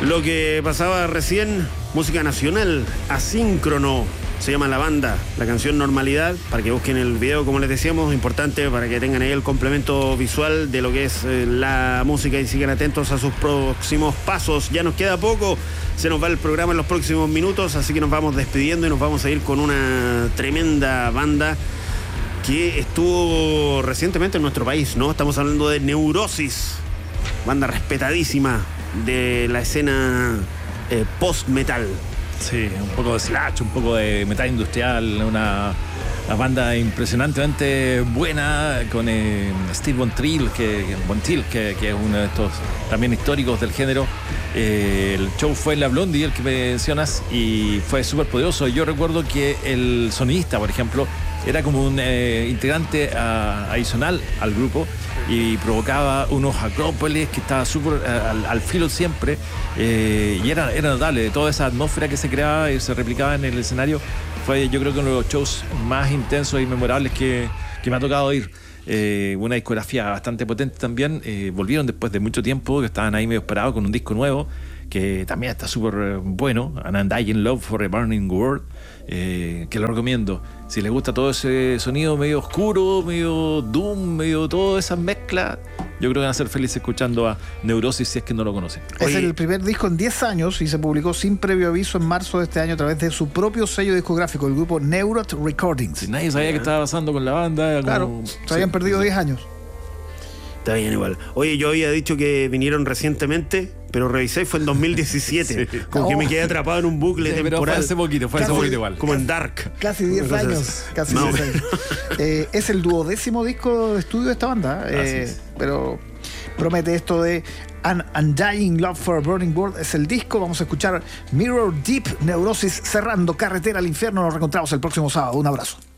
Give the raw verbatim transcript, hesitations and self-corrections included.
Lo que pasaba recién, música nacional, Asíncrono, se llama la banda, la canción Normalidad, para que busquen el video, como les decíamos, importante para que tengan ahí el complemento visual de lo que es eh, la música y sigan atentos a sus próximos pasos. Ya nos queda poco, se nos va el programa en los próximos minutos, así que nos vamos despidiendo y nos vamos a ir con una tremenda banda que estuvo recientemente en nuestro país, ¿no? Estamos hablando de Neurosis, banda respetadísima de la escena eh, post-metal. Sí, un poco de slash, un poco de metal industrial, una, una banda impresionantemente buena con eh, Steve Von Trill, que, Von Till, que, que es uno de estos también históricos del género. Eh, el show fue en la Blondie, el que mencionas, y fue súper poderoso. Yo recuerdo que el sonidista, por ejemplo, era como un eh, integrante a, adicional al grupo y provocaba unos acrópolis que estaba súper eh, al, al filo siempre, eh, y era, era notable. Toda esa atmósfera que se creaba y se replicaba en el escenario fue, yo creo que uno de los shows más intensos y memorables que, que me ha tocado ir. Eh, una discografía bastante potente también. Eh, volvieron después de mucho tiempo, que estaban ahí medio esperados con un disco nuevo que también está súper bueno, An Undying Love for a Burning World, eh, que lo recomiendo. Si les gusta todo ese sonido medio oscuro, medio doom, medio toda esa mezcla, yo creo que van a ser felices escuchando a Neurosis si es que no lo conocen. Es Oye, el primer disco en diez años y se publicó sin previo aviso en marzo de este año a través de su propio sello discográfico, el grupo Neurot Recordings. Si nadie sabía qué estaba pasando con la banda. Claro, como... se habían sí, perdido sí. diez años. está bien igual. Oye, yo había dicho que vinieron recientemente, pero revisé y fue en dos mil diecisiete. Sí. Como que Oh. me quedé atrapado en un bucle Sí, pero temporal. fue hace poquito, fue hace Casi- poquito igual. Como en Dark. Casi diez Una cosa años. así. Casi Más o diez menos. años. Eh, es el duodécimo disco de estudio de esta banda. eh, es. pero promete esto de An Undying Love for a Burning World. Es el disco. Vamos a escuchar Mirror Deep, Neurosis cerrando Carretera al Infierno. Nos reencontramos el próximo sábado. Un abrazo.